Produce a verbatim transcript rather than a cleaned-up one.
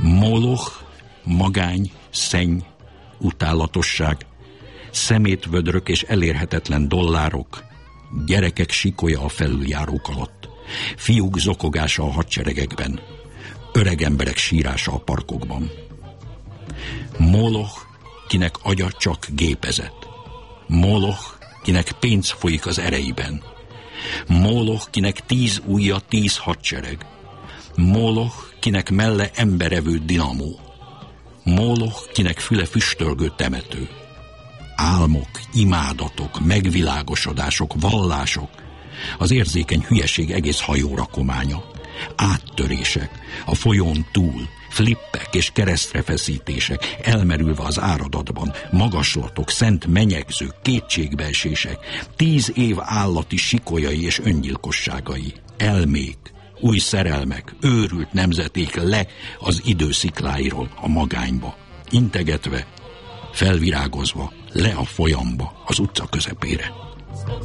Moloch, magány, szenny, utálatosság, szemétvödrök és elérhetetlen dollárok, gyerekek sikolya a felüljárók alatt, fiúk zokogása a hadseregekben, öreg emberek sírása a parkokban. Moloch, kinek agya csak gépezet. Moloch, kinek pénz folyik az ereiben. Moloch, kinek tíz ujja, tíz hadsereg. Moloch, kinek melle emberevő dinamó. Moloch, kinek füle füstölgő temető. Álmok, imádatok, megvilágosodások, vallások, az érzékeny hülyeség egész hajórakománya, áttörések, a folyón túl, flippek és keresztrefeszítések, elmerülve az áradatban, magaslatok, szent menyegzők, kétségbeesések, tíz év állati sikolyai és öngyilkosságai, elmék, új szerelmek, őrült nemzeték le az időszikláiról a magányba, integetve, felvirágozva, le a folyamba, az utca közepére.